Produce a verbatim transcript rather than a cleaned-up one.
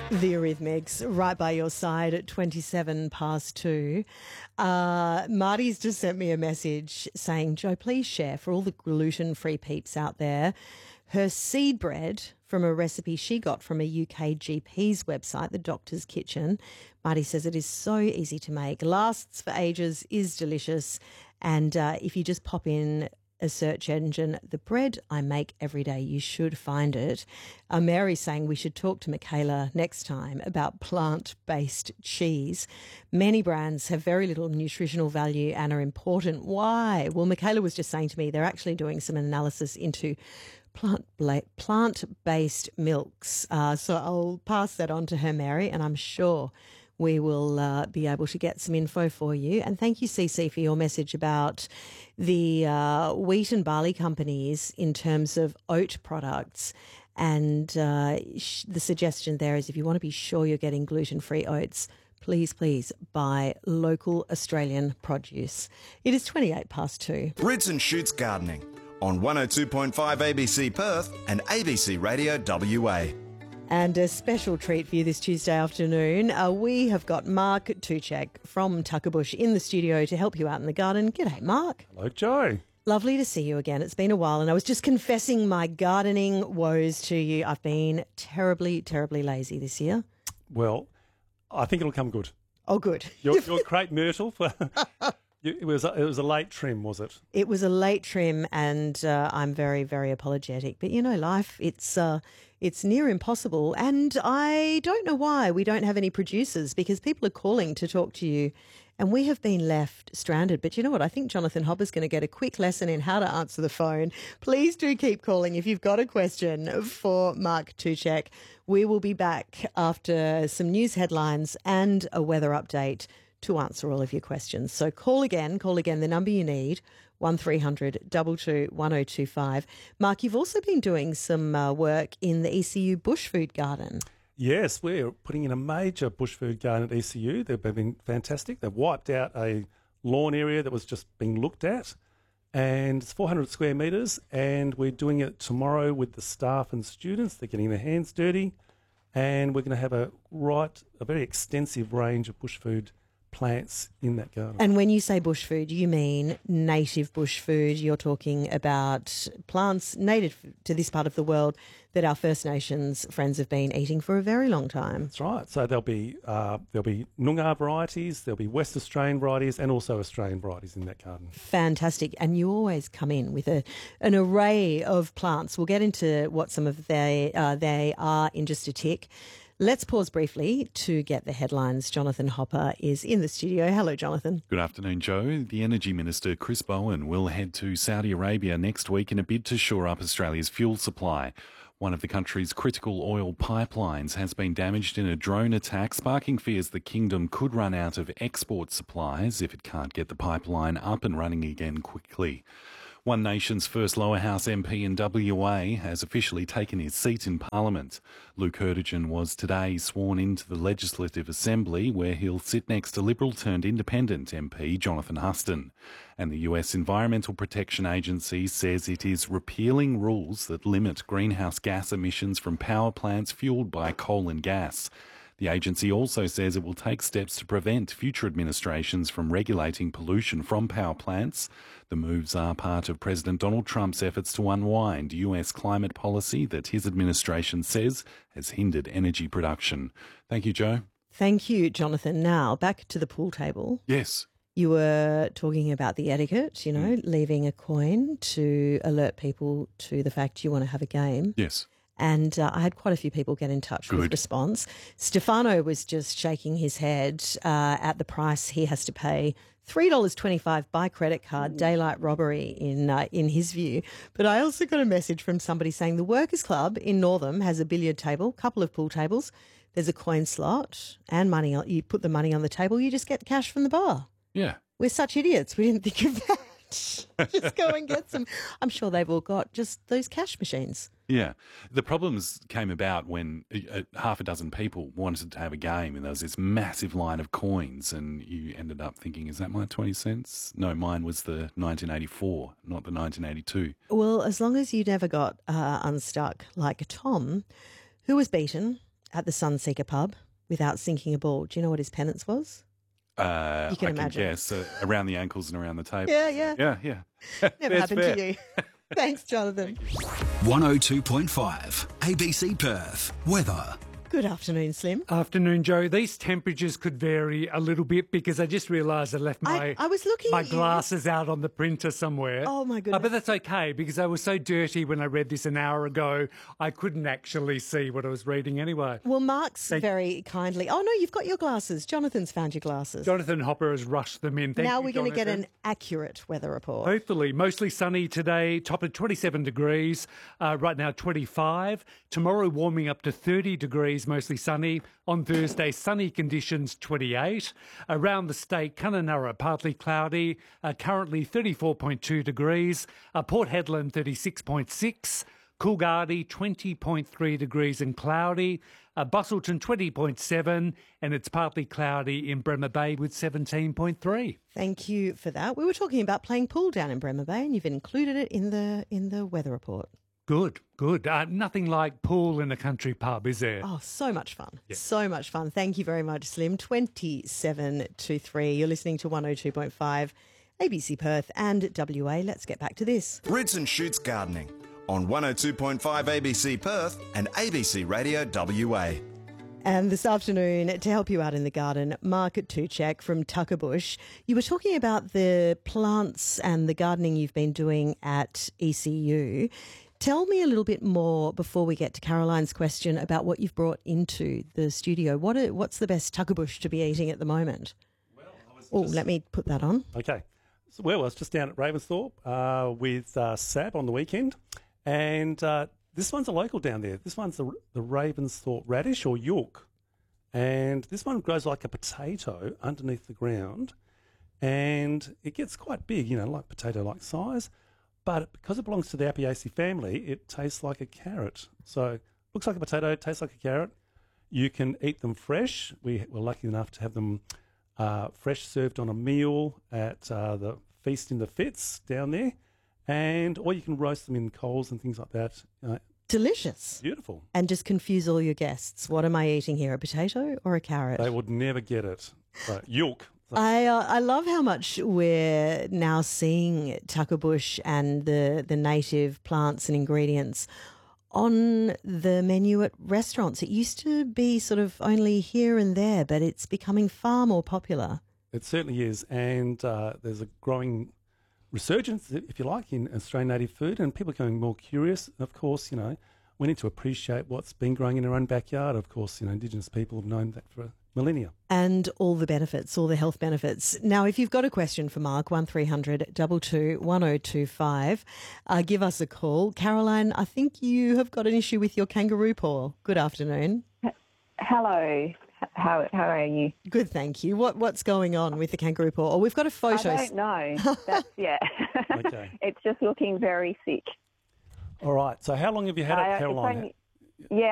The Eurythmics, right by your side at twenty-seven past two. Uh, Marty's just sent me a message saying, Joe, please share for all the gluten-free peeps out there her seed bread from a recipe she got from a U K G P's website, the Doctor's Kitchen. Marty says it is so easy to make, lasts for ages, is delicious, and uh, if you just pop in a search engine, the bread I make every day, you should find it. Uh, Mary's saying we should talk to Michaela next time about plant-based cheese. Many brands have very little nutritional value and are important. Why? Well, Michaela was just saying to me they're actually doing some analysis into plant plant-based milks. Uh, so I'll pass that on to her, Mary, and I'm sure we will uh, be able to get some info for you. And thank you, Cece, for your message about the uh, wheat and barley companies in terms of oat products. And uh, sh- the suggestion there is if you want to be sure you're getting gluten-free oats, please, please buy local Australian produce. It is twenty-eight past two. Roots and Shoots Gardening on one oh two point five A B C Perth and A B C Radio W A. And a special treat for you this Tuesday afternoon. Uh, we have got Mark Tuchek from Tuckerbush in the studio to help you out in the garden. G'day, Mark. Hello, Joe. Lovely to see you again. It's been a while, and I was just confessing my gardening woes to you. I've been terribly, terribly lazy this year. Well, I think it'll come good. Oh, good. Your, your crepe myrtle, it was a, it was a late trim, was it? It was a late trim, and uh, I'm very, very apologetic. But, you know, life, it's uh, it's near impossible. And I don't know why we don't have any producers, because people are calling to talk to you, and we have been left stranded. But you know what? I think Jonathan Hopper's going to get a quick lesson in how to answer the phone. Please do keep calling if you've got a question for Mark Tuchek. We will be back after some news headlines and a weather update to answer all of your questions. So call again, call again, the number you need, one three hundred two two one oh two five. Mark, you've also been doing some uh, work in the E C U Bush Food Garden. Yes, we're putting in a major bush food garden at E C U. They've been fantastic. They've wiped out a lawn area that was just being looked at, and it's four hundred square metres, and we're doing it tomorrow with the staff and students. They're getting their hands dirty, and we're going to have a right, a very extensive range of bush food plants in that garden. And when you say bush food, you mean native bush food. You're talking about plants native to this part of the world that our First Nations friends have been eating for a very long time. That's right. So there'll be uh, there'll be Noongar varieties, there'll be West Australian varieties, and also Australian varieties in that garden. Fantastic. And you always come in with a an array of plants. We'll get into what some of they uh, they are in just a tick. Let's pause briefly to get the headlines. Jonathan Hopper is in the studio. Hello, Jonathan. Good afternoon, Joe. The Energy Minister, Chris Bowen, will head to Saudi Arabia next week in a bid to shore up Australia's fuel supply. One of the country's critical oil pipelines has been damaged in a drone attack, sparking fears the kingdom could run out of export supplies if it can't get the pipeline up and running again quickly. One Nation's first lower house M P in W A has officially taken his seat in Parliament. Luke Hurtigan was today sworn into the Legislative Assembly, where he'll sit next to Liberal-turned-independent M P Jonathan Huston. And the U S Environmental Protection Agency says it is repealing rules that limit greenhouse gas emissions from power plants fuelled by coal and gas. The agency also says it will take steps to prevent future administrations from regulating pollution from power plants. The moves are part of President Donald Trump's efforts to unwind U S climate policy that his administration says has hindered energy production. Thank you, Joe. Thank you, Jonathan. Now, back to the pool table. Yes. You were talking about the etiquette, you know, mm. leaving a coin to alert people to the fact you want to have a game. Yes. And uh, I had quite a few people get in touch Good. with response. Stefano was just shaking his head uh, at the price he has to pay, three dollars twenty-five by credit card, daylight robbery in uh, in his view. But I also got a message from somebody saying the Workers Club in Northam has a billiard table, couple of pool tables. There's a coin slot and money. On, you put the money on the table, you just get cash from the bar. Yeah. We're such idiots. We didn't think of that. Just go and get some. I'm sure they've all got just those cash machines. Yeah. The problems came about when uh, half a dozen people wanted to have a game and there was this massive line of coins and you ended up thinking, is that my twenty cents? No, mine was the nineteen eighty-four, not the nineteen eighty-two. Well, as long as you never got uh, unstuck like Tom, who was beaten at the Sunseeker pub without sinking a ball. Do you know what his penance was? Uh, You can I imagine. can guess. Uh, around the ankles and around the table. Yeah, yeah. Yeah, yeah. Never That's happened fair. to you. Thanks, Jonathan. one oh two point five A B C Perth. Weather. Good afternoon, Slim. Afternoon, Joe. These temperatures could vary a little bit because I just realised I left my I, I was looking my at you. glasses out on the printer somewhere. Oh, my Uh, goodness. but that's okay because I was so dirty when I read this an hour ago, I couldn't actually see what I was reading anyway. Well, Mark's Thank- very kindly. Oh, no, you've got your glasses. Jonathan's found your glasses. Jonathan Hopper has rushed them in. Thank now you, we're going to get Jonathan. an accurate weather report. Hopefully, mostly sunny today, top of twenty-seven degrees, uh, right now twenty-five. Tomorrow warming up to thirty degrees, mostly sunny. On Thursday, sunny conditions, twenty-eight. Around the state, Kununurra, partly cloudy, uh, currently thirty-four point two degrees. Uh, Port Hedland, thirty-six point six. Coolgardie, twenty point three degrees and cloudy. Uh, Busselton, twenty point seven. And it's partly cloudy in Bremer Bay with seventeen point three. Thank you for that. We were talking about playing pool down in Bremer Bay, and you've included it in the in the weather report. Good, good. Uh, nothing like pool in a country pub, is there? Oh, so much fun. So much fun. Thank you very much, Slim. twenty-seven to three. You're listening to one oh two point five A B C Perth and W A. Let's get back to this. Roots and Shoots Gardening on one oh two point five A B C Perth and A B C Radio W A. And this afternoon, to help you out in the garden, Mark Tuchek from Tuckerbush. You were talking about the plants and the gardening you've been doing at E C U. Tell me a little bit more before we get to Caroline's question about what you've brought into the studio. What are, what's the best Tuckerbush to be eating at the moment? Oh, let me put that on. Okay. So, well, I was just down at Ravensthorpe uh, with uh, Sab on the weekend, and uh, this one's a local down there. This one's the, the Ravensthorpe radish or yolk, and this one grows like a potato underneath the ground, and it gets quite big, you know, like potato-like size, but because it belongs to the Apiaceae family, it tastes like a carrot. So looks like a potato, tastes like a carrot. You can eat them fresh. We were lucky enough to have them uh, fresh served on a meal at uh, the Feast in the Fitz down there, and or you can roast them in coals and things like that. Uh, Delicious. beautiful. And just confuse all your guests. What am I eating here, a potato or a carrot? They would never get it. So, yolk. I uh, I love how much we're now seeing Tuckerbush and the, the native plants and ingredients on the menu at restaurants. It used to be sort of only here and there, but it's becoming far more popular. It certainly is, and uh, there's a growing resurgence, if you like, in Australian native food, and people are becoming more curious. Of course, you know, we need to appreciate what's been growing in our own backyard. Of course, you know, Indigenous people have known that for millennia. And all the benefits, all the health benefits. Now, if you've got a question for Mark, one three hundred two two one oh two five, uh, give us a call. Caroline, I think you have got an issue with your kangaroo paw. Good afternoon. Hello. How how are you? Good, thank you. What What's going on with the kangaroo paw? Oh, we've got a photo. I don't know. That's yeah. Okay. It's just looking very sick. All right. So how long have you had I- it, it's Caroline? only- yeah,